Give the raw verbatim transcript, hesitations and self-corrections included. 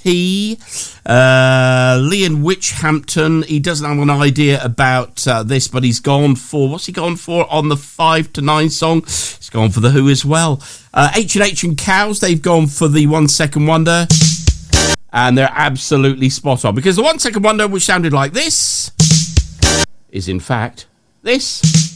T. Uh, Liam Witchhampton, he doesn't have an idea about uh, this, but he's gone for, what's he gone for on the five to nine song? He's gone for The Who as well. Uh, H and H and Cows, they've gone for the One Second Wonder. And they're absolutely spot on, because the One Second Wonder, which sounded like this, is in fact this.